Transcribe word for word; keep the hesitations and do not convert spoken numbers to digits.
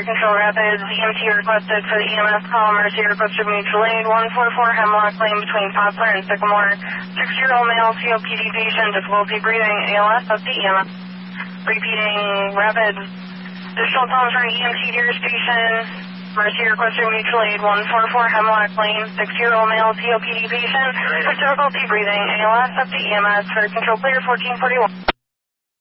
Fire Control Rapids, E M T requested for the E M S call, Mercy requested mutual aid, one four four Hemlock Lane between Poplar and Sycamore. six-year-old male C O P D patient, difficulty breathing, A L S, up to E M S. Repeating Rapids. Additional telephone E M T to your station. Mercy requested mutual aid, one four four Hemlock Lane, six-year-old male C O P D patient with difficulty breathing, A L S, up to E M S. Fire Control clear, fourteen forty-one.